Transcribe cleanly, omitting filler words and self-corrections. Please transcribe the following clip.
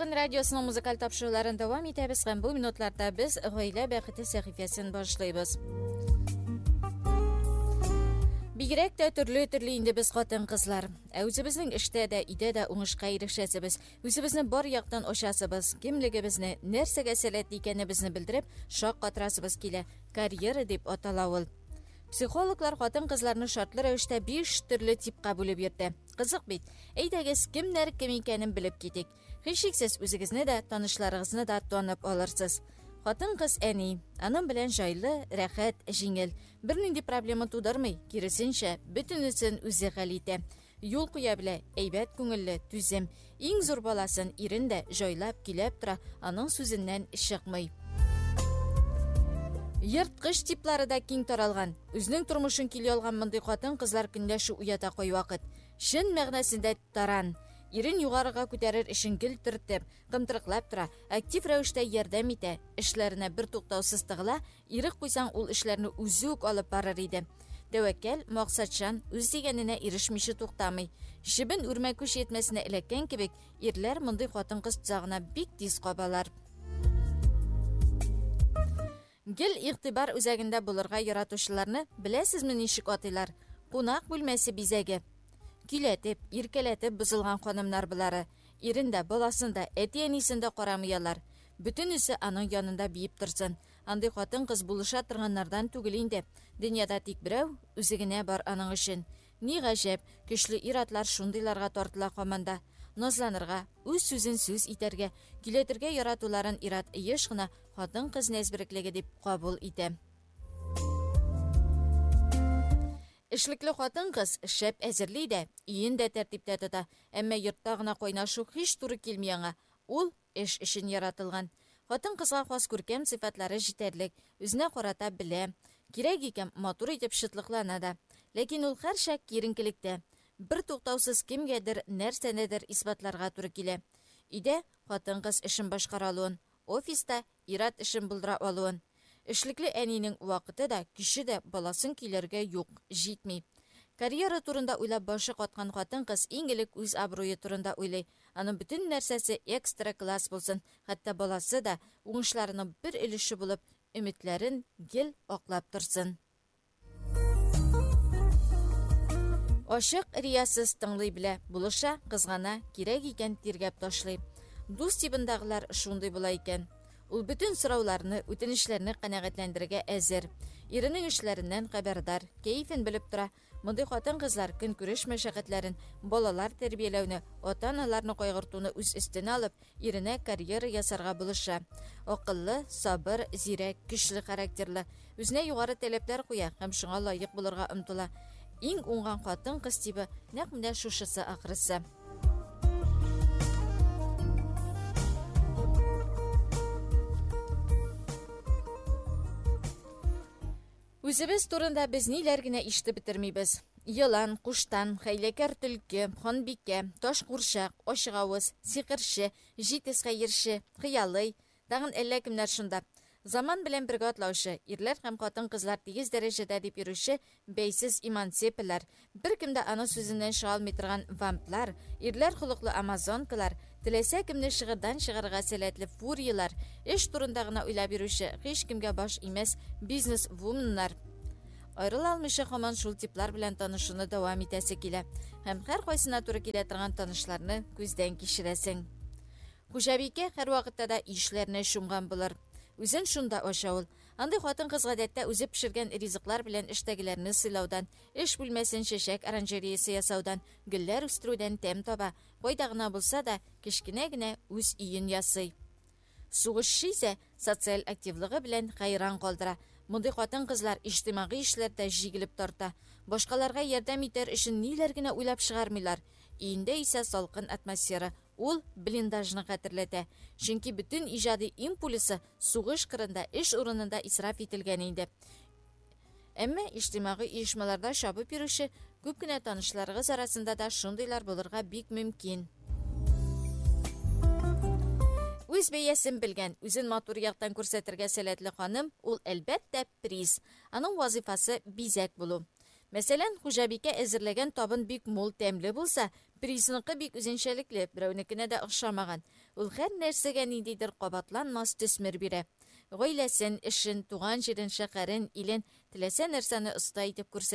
Казан радиосының музыкаль тапшыруларын давам итәбез һәм бу минутларда без гаилә бәхете сәхифәсен башлыйбыз. Бигрәк тә төрле инде без хатын-кызлар. Үзебезнең эштә дә, өйдә дә уңышка ирешәсебез. Үзебезне бар яктан ачасыбыз, кимлегебезне, нәрсәгә сәләтле икәнебезне белдереп, шак катырасыбыз килә. Карьера дип атала ул. Психологлар хатын-кызларны шартлы рәвештә 5 төрле типка бүлеп йөртә. Кызык бит. Әйдәгез, кемнәр кем икәнен белеп китик. Һичшиксез үзегезне дә, танышларыгызны да танып алырсыз. Хатын-кыз әни, аның белән жайлы, рәхәт, җиңел. Бернинди проблема тудырмый, киресенчә, бөтенесен үзе хәл итә. Юл куя белә, әйбәт күңелле, түзем. Иң зур баласын ирендә җайлап, киләп тора, аның сүзеннән чыкмый. Йырткыч типлары да киң таралган. Үзенең тормышын килә алган мондый хатын-кызлар көнләшү уята кой вакыт. Шын мәгънәсендә таран. Ирен югарыга күтәрер эшен гел төртеп, кымтырыклап тора, актив рәвештә ярдәм итә, эшләренә бер туктаусыз тыгыла, ирек куйсаң ул эшләрне үзе үк алып барыр иде. Тәвәккәл, максатчан, үз дигәненә ирешмичә туктамый. Җибен үрмә күш етмәсенә эләккән кебек, ирләр мондый хатын-кыз тузагына бик тиз кабалар. Гел игътибар үзәгендә булырга яратучыларны беләсезме ничек атыйлар? Кунак бүлмәсе бизәге. Киләтеп, иркәләтеп бузылган ханымнар булары. Ирендә, баласында, әти-әнисендә карамыялар. Бөтенесе аның янында биеп торсын. Андый хатын-кыз булыша торганнардан түгел инде. Дөньяда тик берәү үзе генә бар аның өчен. Ни гаҗәп, көчле ир-атлар шундыйларга тартыла команда. Назланырга, үз сүзен сүз итәргә, киләтергә яратуларын ират еш гына хатын-кыз нәзбереклеге дип кабул итә. Эшлекле хатын-кыз шәп әзерли дә, өен дә тәртиптә тота, әмма йортта гына кайнашу һич туры килми аңа. Ул эш өчен яратылган. Хатын-кызга хас күркәм сыйфатлары җитәрлек, үзенә карата белә, кирәк икән матур итеп шытлыклана да. Ләкин ул һәр шәк киренкелектә. Бер туктаусыз кемгәдер нәрсәнедер исбатларга туры килә. Өйдә хатын-кыз эшен башкара алуын, офиста ират эшен булдыра алуын. Эшлекле әнинең вакыты да, көче дә баласын килергә юк, җитми. Карьера турында уйлап башы каткан хатын-кыз иң элек үз абруе турында уйлый. Аның бөтен нәрсәсе экстра класс булсын, хәтта баласы да уңышларының бер өлеше булып, өметләрен гел аклап торсын. Ашык риясыз тыңлый белә, булыша, кызгана, кирәк икән тиргәп ташлый. Дус тибындагылар шундый була икән. Ул бөтен сорауларны, үтенечләрне канәгатьләндерергә әзер. Иренең эшләреннән хәбәрдар, кәефен белеп тора. Мондый хатын-кызлар көнкүреш мәшәкатьләрен, балалар тәрбияләүне, ата-аналарны кайгыртуны үз өстенә алып, иренә карьера ясарга булыша. Акыллы, сабыр, зирәк, көчле характерлы, үзенә югары таләпләр куя һәм шуңа лаек булырга омтыла. Иң уңган хатын-кыз тибы нәкъ менә шушысы ахрысы. Үзебез турында без ниләр генә ишетеп бетермибез. Йылан, куштан, хәйләкәр төлке, ханбикә, таш курчак, ачык авыз, сихерче, җитез хәерче, хыялый, тагын әллә кемнәр шунда. Заман белән бергә атлаучы, ирләр һәм хатын-кызлар тигез дәрәҗәдә дип йөрүче бәйсез имансепалар, беркем дә аның сүзеннән чыга алмый торган вамплар, ирләр холыклы амазонкалар, теләсә кемне шыгырдан чыгарга сәләтле фуриялар, эш турында гына уйлап йөрүче, һич кемгә баш имәс бизнес-вуменнар. Аерыла алмыйча һаман шул типлар белән танышуны дәвам итәсе килә, һәм һәр кайсына туры килә торган танышларны күздән кичерәсең. Хуҗабикә һәр вакытта да ишләрне шумган булыр. Үзен шунда аша ул. Андый хатын-кыз гадәттә үзе пешергән ризыклар белән эштәгеләрне сыйлаудан, эш бүлмәсен чәчәк оранжереясы ясаудан, гөлләр үстерүдән тәм таба, кайда гына булса да кечкенә генә үз өен ясый. Сугышчы исә социаль активлыгы белән хайран калдыра. Мондый хатын-кызлар иҗтимагый эшләрдә җигелеп тарта. Башкаларга ярдәм итәр өчен ниләр генә уйлап чыгармыйлар. Өендә исә салкын атмосфера. Ул блиндажны хәтерләтә. Чөнки бөтен иҗади импульсы сугыш кырында, эш урынында исраф ителгән инде. Әмма иҗтимагый оешмаларда шабып йөрүче күп кенә танышларыгыз арасында да шундыйлар булырга бик мөмкин. Үз бәясен белгән, үзен матур яктан күрсәтергә сәләтле ханым, ул әлбәттә приз. Аның вазифасы бизәк булу. Мәсәлән, хуҗабикә әзерләгән табын бик мул тәмле булса, Присыныкы бик үзенчәлекле, берәүнекенә дә охшамаган. Ул һәр нәрсәгә ниндидер кабатланмас төсмер бирә. Гаиләсен, эшен, туган җирен, шәһәрен, илен, теләсә нәрсәне оста итеп күрсәтә.